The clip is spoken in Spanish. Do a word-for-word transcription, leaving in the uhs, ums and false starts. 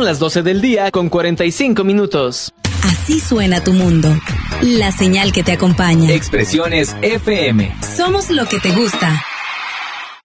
Son las doce del día con cuarenta y cinco minutos. Así suena tu mundo. La señal que te acompaña. Expresiones F M. Somos lo que te gusta.